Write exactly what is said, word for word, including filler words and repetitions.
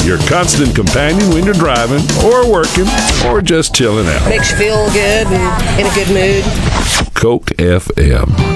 your constant companion when you're driving or working or just chilling out. Makes you feel good and in a good mood. Coke F M.